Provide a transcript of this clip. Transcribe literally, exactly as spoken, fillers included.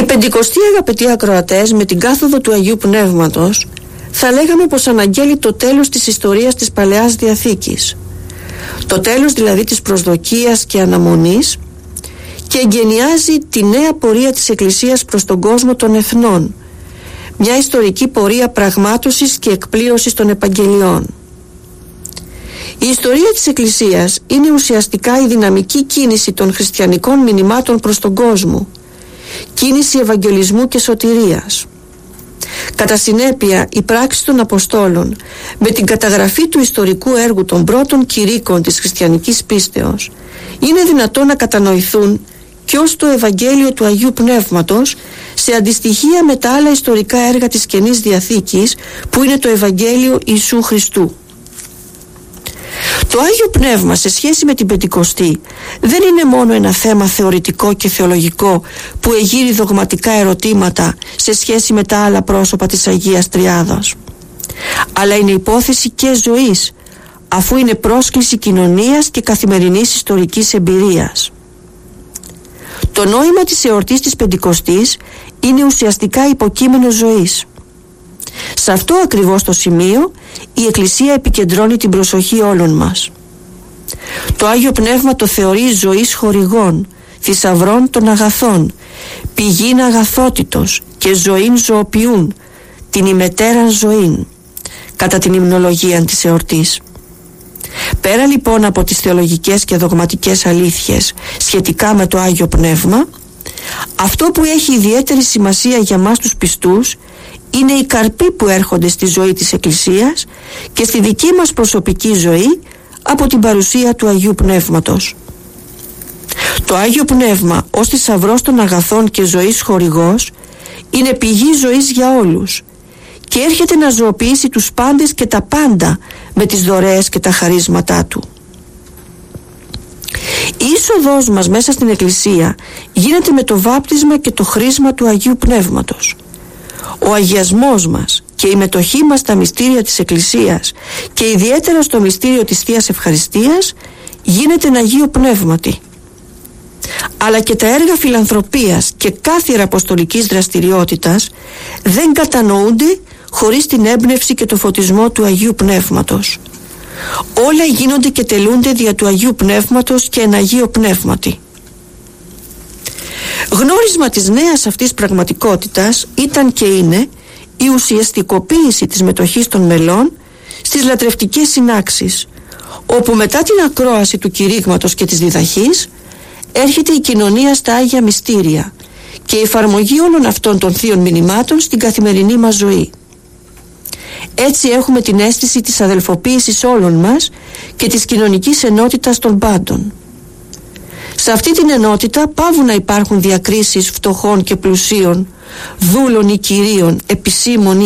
Οι Πεντηκοστοί, αγαπητοί ακροατές, με την κάθοδο του Αγίου Πνεύματος θα λέγαμε πως αναγγέλει το τέλος της ιστορίας της Παλαιάς Διαθήκης, το τέλος δηλαδή της προσδοκίας και αναμονής, και εγκαινιάζει τη νέα πορεία της Εκκλησίας προς τον κόσμο των εθνών, μια ιστορική πορεία πραγμάτωσης και εκπλήρωσης των Επαγγελιών. Η ιστορία της Εκκλησίας είναι ουσιαστικά η δυναμική κίνηση των χριστιανικών μηνυμάτων προς τον κόσμο, κίνηση ευαγγελισμού και σωτηρίας. Κατά συνέπεια, η πράξη των Αποστόλων με την καταγραφή του ιστορικού έργου των πρώτων κηρύκων της χριστιανικής πίστεως είναι δυνατόν να κατανοηθούν και ως το Ευαγγέλιο του Αγίου Πνεύματος σε αντιστοιχεία με τα άλλα ιστορικά έργα της Καινής Διαθήκης, που είναι το Ευαγγέλιο Ιησού Χριστού. Το Άγιο Πνεύμα σε σχέση με την Πεντηκοστή δεν είναι μόνο ένα θέμα θεωρητικό και θεολογικό που εγείρει δογματικά ερωτήματα σε σχέση με τα άλλα πρόσωπα της Αγίας Τριάδος, αλλά είναι υπόθεση και ζωής, αφού είναι πρόσκληση κοινωνίας και καθημερινής ιστορικής εμπειρίας. Το νόημα της εορτής της Πεντηκοστής είναι ουσιαστικά υποκείμενο ζωής. Σε αυτό ακριβώς το σημείο η Εκκλησία επικεντρώνει την προσοχή όλων μας. Το Άγιο Πνεύμα το θεωρεί ζωής χορηγών, θησαυρών των αγαθών, πηγήν αγαθότητος και ζωήν ζωοποιούν, την ημετέραν ζωήν, κατά την υμνολογία της εορτής. Πέρα λοιπόν από τις θεολογικές και δογματικές αλήθειες σχετικά με το Άγιο Πνεύμα, αυτό που έχει ιδιαίτερη σημασία για μας τους πιστούς είναι οι καρποί που έρχονται στη ζωή της Εκκλησίας και στη δική μας προσωπική ζωή από την παρουσία του Αγίου Πνεύματος. Το Άγιο Πνεύμα ως θησαυρός των αγαθών και ζωής χορηγός είναι πηγή ζωής για όλους και έρχεται να ζωοποιήσει τους πάντες και τα πάντα με τις δωρεές και τα χαρίσματά του. Η είσοδός μας μέσα στην Εκκλησία γίνεται με το βάπτισμα και το χρίσμα του Αγίου Πνεύματος. Ο αγιασμός μας και η μετοχή μας στα μυστήρια της Εκκλησίας και ιδιαίτερα στο μυστήριο της Θείας Ευχαριστίας γίνεται εν Αγίου Πνεύματι. Αλλά και τα έργα φιλανθρωπίας και κάθιρα αποστολικής δραστηριότητας δεν κατανοούνται χωρίς την έμπνευση και το φωτισμό του Αγίου Πνεύματος. Όλα γίνονται και τελούνται δια του Αγίου Πνεύματος και εν Αγίο Πνεύματι. Γνώρισμα της νέας αυτής πραγματικότητας ήταν και είναι η ουσιαστικοποίηση της μετοχής των μελών στις λατρευτικές συνάξεις, όπου μετά την ακρόαση του κηρύγματος και της διδαχής έρχεται η κοινωνία στα Άγια Μυστήρια και η εφαρμογή όλων αυτών των θείων μηνυμάτων στην καθημερινή μας ζωή. Έτσι έχουμε την αίσθηση της αδελφοποίησης όλων μας και της κοινωνικής ενότητας των πάντων. Σε αυτή την ενότητα πάβουν να υπάρχουν διακρίσεις φτωχών και πλουσίων, δούλων ή κυρίων, επισήμων ή